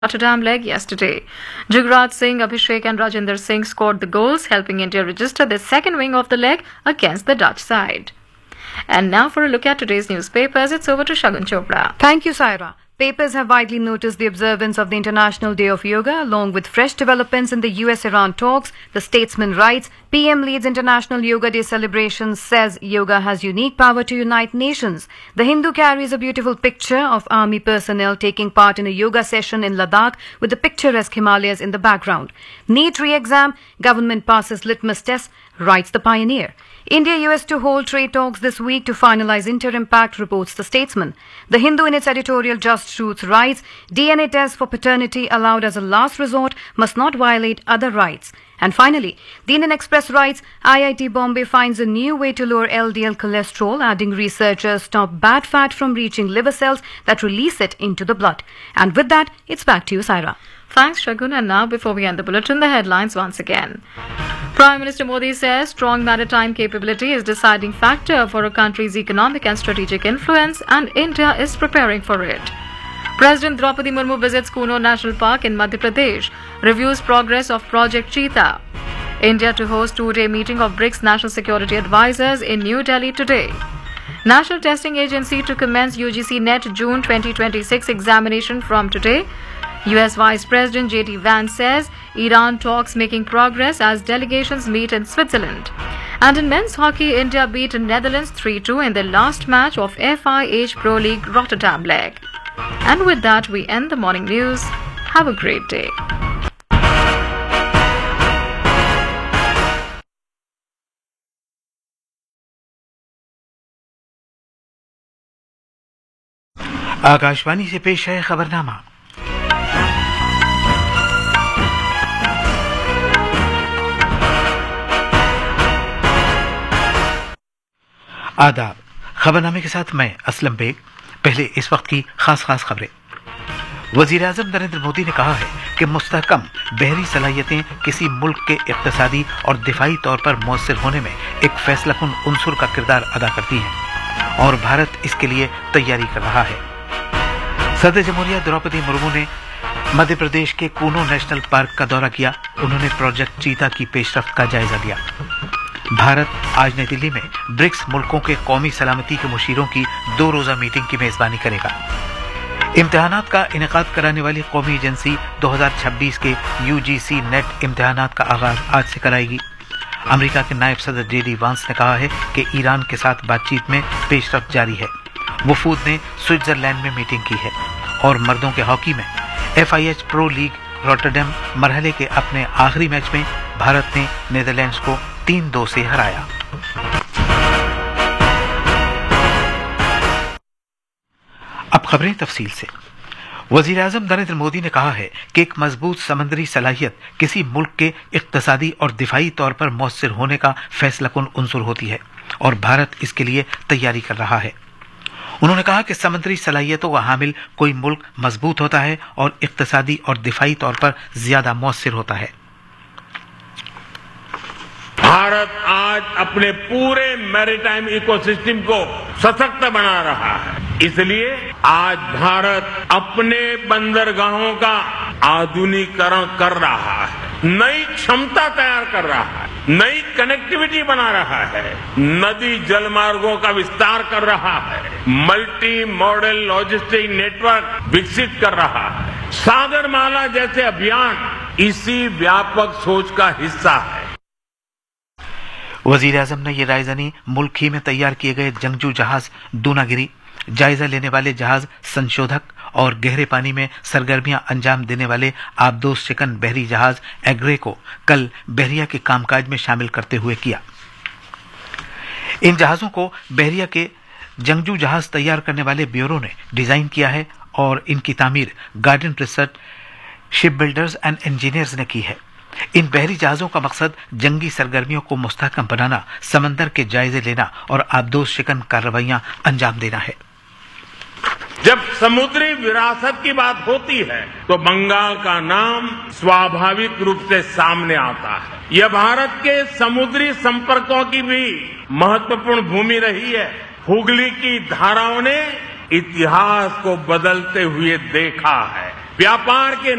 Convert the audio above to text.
Rotterdam leg yesterday. Jugraj Singh, Abhishek and Rajinder Singh scored the goals, helping India register the second win of the leg against the Dutch side. And now for a look at today's newspapers, it's over to Shagun Chopra. Thank you, Saira. Papers have widely noticed the observance of the International Day of Yoga, along with fresh developments in the US-Iran talks. The Statesman writes, PM leads International Yoga Day celebrations, says yoga has unique power to unite nations. The Hindu carries a beautiful picture of army personnel taking part in a yoga session in Ladakh with the picturesque Himalayas in the background. NEET re-exam, government passes litmus test, writes the Pioneer. India-US to hold trade talks this week to finalize interim pact, reports the Statesman. The Hindu in its editorial Just Truth writes, DNA tests for paternity allowed as a last resort must not violate other rights. And finally, the Indian Express writes, IIT Bombay finds a new way to lower LDL cholesterol, adding researchers stop bad fat from reaching liver cells that release it into the blood. And with that, it's back to you, Saira. Thanks, Shagun. And now, before we end the bulletin, the headlines once again. Prime Minister Modi says strong maritime capability is deciding factor for a country's economic and strategic influence, and India is preparing for it. President Draupadi Murmu visits Kuno National Park in Madhya Pradesh, reviews progress of Project Cheetah. India to host two-day meeting of BRICS National Security Advisors in New Delhi today. National Testing Agency to commence UGC NET June 2026 examination from today. US Vice President J.D. Vance says Iran talks making progress as delegations meet in Switzerland. And in men's hockey, India beat Netherlands 3-2 in the last match of FIH Pro League Rotterdam leg. And with that, we end the morning news. Have a great day. Akashvani से पेश है खबरनामा। आदाब। खबरनामे के साथ मैं Aslam bag. पहले इस वक्त की खास खबरें। वजीर आजम नरेंद्र मोदी ने कहा है कि मुस्तहकम बहरी सलाहियतें किसी मुल्क के इक्तसादी और दिफाई तौर पर मौसर होने में एक फैसलाकुन उनसुर का किरदार अदा करती हैं और भारत इसके लिए तैयारी कर रहा है। सदर जमहूरिया द्रौपदी मुर्मू ने मध्य प्रदेश के कूनो नेशनल पार्क का दौरा किया। उन्होंने प्रोजेक्ट चीता की पेशरफ्त का जायजा लिया। भारत आज नई दिल्ली में ब्रिक्स मुल्कों के कौमी सलामती के मुशीरों की 2 रोजा मीटिंग की मेजबानी करेगा। इम्तिहानात का इनेकाद कराने वाली कौमी एजेंसी 2026 के UGC नेट इम्तिहानात का आगाज आज से कराएगी। अमेरिका के नायब सदर J.D. वांस ने कहा है कि ईरान के साथ बातचीत में पेशरफ्त जारी है। वफूद ने स्विट्जरलैंड में मीटिंग की है। और मर्दों के हॉकी में FIH प्रो लीग रॉटरडैम मरहले के अपने आखिरी मैच में भारत ने नीदरलैंड्स को 3-2 से हराया। अब खबरें तफसील से। वजीर आजम नरेंद्र मोदी ने कहा है कि एक मजबूत समंदरी सलाहियत किसी मुल्क के इक्तसादी और दिफाई तौर पर मौसर होने का फैसलाकुन उनसुर होती है और भारत इसके लिए तैयारी कर रहा है। उन्होंने कहा कि समुद्री सलाहियतों का हामिल कोई मुल्क मजबूत होता है और इक्तसादी और दिफाई तौर पर ज्यादा मौसर होता है। भारत आज अपने पूरे मैरीटाइम इकोसिस्टम को सशक्त बना रहा है। इसलिए आज भारत अपने बंदरगाहों का आधुनिकीकरण कर रहा है, नई क्षमता तैयार कर रहा है, नई कनेक्टिविटी बना रहा है, नदी जलमार्गों का विस्तार कर रहा है, मल्टी मॉडल लॉजिस्टिक नेटवर्क विकसित कर रहा है। सागरमाला जैसे अभियान इसी व्यापक सोच का हिस्सा है। वजीर आजम ने ये रायजनी मुल्क ही में तैयार किए गए जंगजू जहाज दूनागिरी, जायजा लेने वाले जहाज संशोधक और गहरे पानी में सरगर्मियां अंजाम देने वाले आबदोश शिकन बहरी जहाज एग्रे को कल बहरिया के कामकाज में शामिल करते हुए किया। इन जहाजों को बहरिया के जंगजू जहाज तैयार करने वाले ब्यूरो ने डिजाइन किया है और इनकी तामीर garden research ship builders and engineers ने की है। इन बहरी जहाजों का मकसद जंगी सरगर्मियों को मुस्तहकम बनाना, समंदर के जायजे लेना और आबदोश शिकन कार्रवाइयां अंजाम देना है। जब समुद्री विरासत की बात होती है तो बंगाल का नाम स्वाभाविक रूप से सामने आता है। यह भारत के समुद्री संपर्कों की भी महत्वपूर्ण भूमि रही है। हुगली की धाराओं ने इतिहास को बदलते हुए देखा है। व्यापार के